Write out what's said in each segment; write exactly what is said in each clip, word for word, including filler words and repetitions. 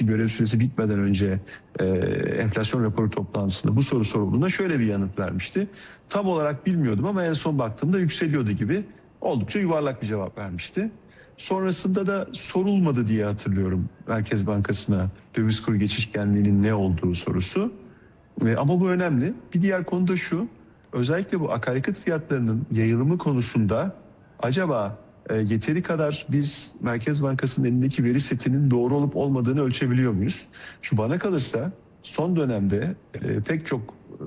kendisi görev süresi bitmeden önce e, enflasyon raporu toplantısında bu soru sorulduğunda şöyle bir yanıt vermişti. Tam olarak bilmiyordum ama en son baktığımda yükseliyordu gibi, oldukça yuvarlak bir cevap vermişti. Sonrasında da sorulmadı diye hatırlıyorum Merkez Bankası'na döviz kuru geçişkenliğinin ne olduğu sorusu. E, ama bu önemli. Bir diğer konu da şu, özellikle bu akaryakıt fiyatlarının yayılımı konusunda acaba e, yeteri kadar biz Merkez Bankası'nın elindeki veri setinin doğru olup olmadığını ölçebiliyor muyuz? Şu bana kalırsa son dönemde e, pek çok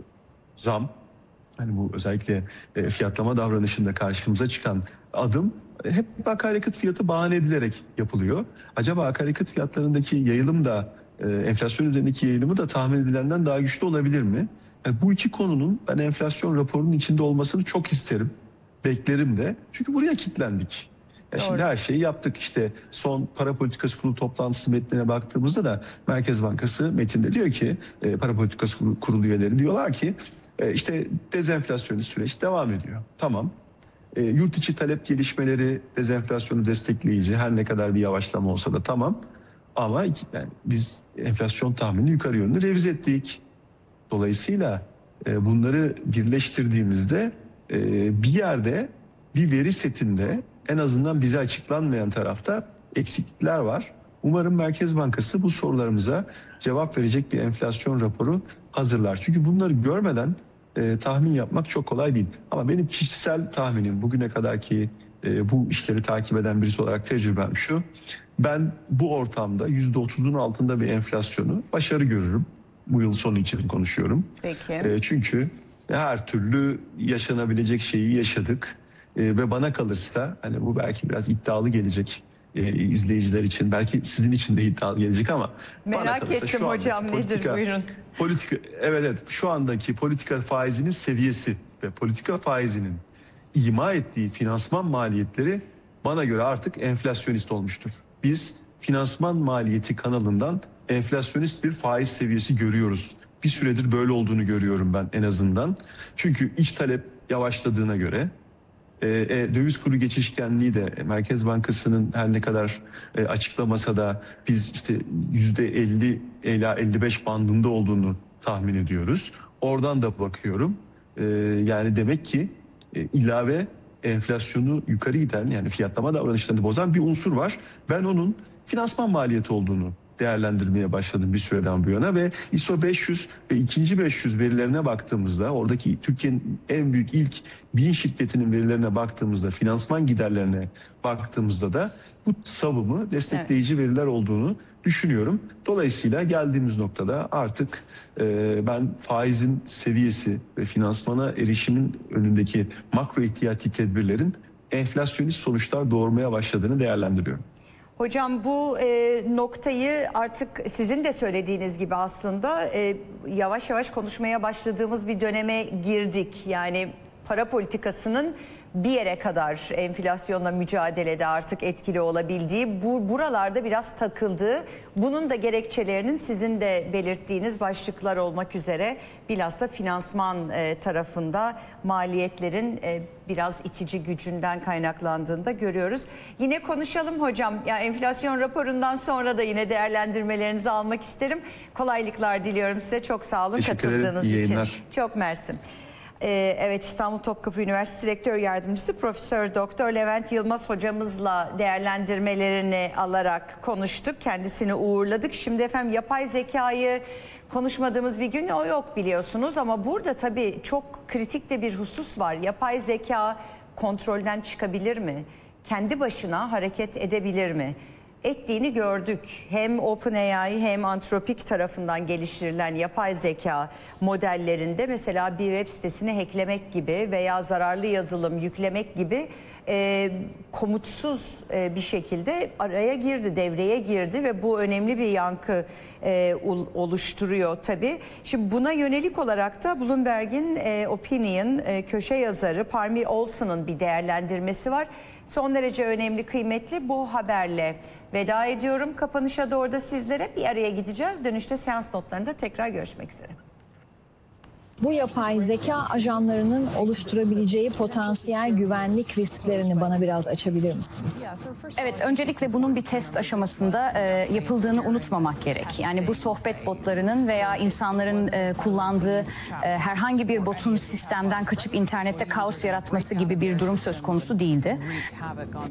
zam, hani bu özellikle e, fiyatlama davranışında karşımıza çıkan adım e, hep akaryakıt fiyatı bahane edilerek yapılıyor. Acaba akaryakıt fiyatlarındaki yayılım da e, enflasyon üzerindeki yayılımı da tahmin edilenden daha güçlü olabilir mi? Yani bu iki konunun ben enflasyon raporunun içinde olmasını çok isterim. Beklerim de. Çünkü buraya kilitlendik. Ya şimdi her şeyi yaptık. İşte son para politikası kurulu toplantısı metnine baktığımızda da Merkez Bankası metinde diyor ki e, para politikası kurulu üyeleri diyorlar ki e, işte dezenflasyonist süreç devam ediyor. Tamam. E, yurt içi talep gelişmeleri dezenflasyonu destekleyici, her ne kadar bir yavaşlama olsa da tamam. Ama yani biz enflasyon tahminini yukarı yönlü revize ettik. Dolayısıyla e, bunları birleştirdiğimizde e, bir yerde bir veri setinde en azından bize açıklanmayan tarafta eksiklikler var. Umarım Merkez Bankası bu sorularımıza cevap verecek bir enflasyon raporu hazırlar. Çünkü bunları görmeden e, tahmin yapmak çok kolay değil. Ama benim kişisel tahminim, bugüne kadarki e, bu işleri takip eden birisi olarak tecrübem şu: ben bu ortamda yüzde otuzun altında bir enflasyonu başarı görürüm. Bu yıl sonu için konuşuyorum. Peki. E, çünkü her türlü yaşanabilecek şeyi yaşadık. E, ve bana kalırsa, hani bu belki biraz iddialı gelecek e, izleyiciler için, belki sizin için de iddialı gelecek ama merak ettim hocam, politika, nedir buyurun. Politika, evet evet şu andaki politika faizinin seviyesi ve politika faizinin ima ettiği finansman maliyetleri bana göre artık enflasyonist olmuştur. Biz finansman maliyeti kanalından enflasyonist bir faiz seviyesi görüyoruz. Bir süredir böyle olduğunu görüyorum ben en azından. Çünkü iç talep yavaşladığına göre e, e, döviz kuru geçişkenliği de Merkez Bankası'nın her ne kadar e, açıklamasa da biz işte yüzde elli ila elli beş bandında olduğunu tahmin ediyoruz. Oradan da bakıyorum. E, yani demek ki e, ilave enflasyonu yukarı iten, yani fiyatlama davranışlarını bozan bir unsur var. Ben onun finansman maliyeti olduğunu değerlendirmeye başladım bir süreden bu yana ve I S O beş yüz ve ikinci beş yüz verilerine baktığımızda, oradaki Türkiye'nin en büyük ilk bin şirketinin verilerine baktığımızda, finansman giderlerine baktığımızda da bu savımı destekleyici evet. veriler olduğunu düşünüyorum. Dolayısıyla geldiğimiz noktada artık e, ben faizin seviyesi ve finansmana erişimin önündeki makro ihtiyati tedbirlerin enflasyonist sonuçlar doğurmaya başladığını değerlendiriyorum. Hocam bu e, noktayı artık sizin de söylediğiniz gibi aslında e, yavaş yavaş konuşmaya başladığımız bir döneme girdik. Yani para politikasının bir yere kadar enflasyonla mücadelede artık etkili olabildiği, bu buralarda biraz takıldığı, bunun da gerekçelerinin sizin de belirttiğiniz başlıklar olmak üzere bilhassa finansman e, tarafında maliyetlerin e, biraz itici gücünden kaynaklandığını da görüyoruz. Yine konuşalım hocam. Ya enflasyon raporundan sonra da yine değerlendirmelerinizi almak isterim. Kolaylıklar diliyorum size. Çok sağ olun katıldığınız için. Çok mersi. Evet, İstanbul Topkapı Üniversitesi Rektör Yardımcısı Profesör Doktor Levent Yılmaz hocamızla değerlendirmelerini alarak konuştuk. Kendisini uğurladık. Şimdi efendim yapay zekayı konuşmadığımız bir gün o yok biliyorsunuz ama burada tabii çok kritik de bir husus var. Yapay zeka kontrolden çıkabilir mi? Kendi başına hareket edebilir mi? Ettiğini gördük. Hem OpenAI hem Anthropic tarafından geliştirilen yapay zeka modellerinde mesela bir web sitesini hacklemek gibi veya zararlı yazılım yüklemek gibi e, komutsuz e, bir şekilde araya girdi, devreye girdi ve bu önemli bir yankı e, oluşturuyor tabii. Şimdi buna yönelik olarak da Bloomberg'in e, Opinion e, köşe yazarı Parmi Olson'un bir değerlendirmesi var. Son derece önemli, kıymetli. Bu haberle veda ediyorum. Kapanışa doğru da sizlere bir araya gideceğiz. Dönüşte seans notlarında tekrar görüşmek üzere. bu yapay zeka ajanlarının oluşturabileceği potansiyel güvenlik risklerini bana biraz açabilir misiniz? Evet, öncelikle bunun bir test aşamasında e, yapıldığını unutmamak gerek. Yani bu sohbet botlarının veya insanların e, kullandığı e, herhangi bir botun sistemden kaçıp internette kaos yaratması gibi bir durum söz konusu değildi.